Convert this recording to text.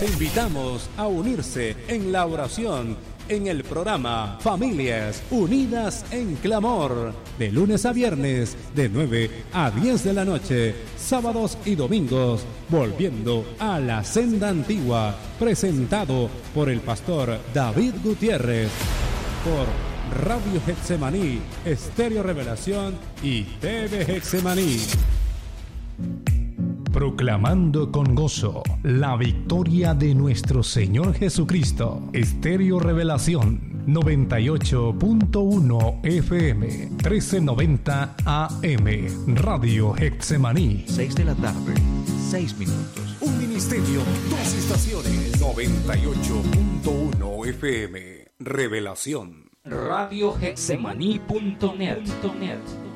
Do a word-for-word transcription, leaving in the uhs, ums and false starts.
Te invitamos a unirse en la oración en el programa Familias Unidas en Clamor, de lunes a viernes, de nueve a diez de la noche, sábados y domingos, volviendo a la senda antigua, presentado por el pastor David Gutiérrez, por Radio Getsemaní, Estéreo Revelación y T V Getsemaní. Proclamando con gozo la victoria de nuestro Señor Jesucristo. Estéreo Revelación noventa y ocho punto uno F M, trece noventa A M. Radio Getsemaní. seis de la tarde, seis minutos. Un ministerio, dos estaciones. noventa y ocho punto uno F M. Revelación. Radio Getsemaní punto net.